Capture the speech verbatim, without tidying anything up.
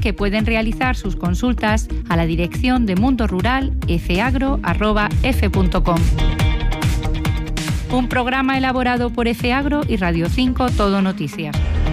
que pueden realizar sus consultas a la dirección de Mundo Rural efeagro arroba efe punto com. Un programa elaborado por Efeagro y Radio cinco Todo Noticias.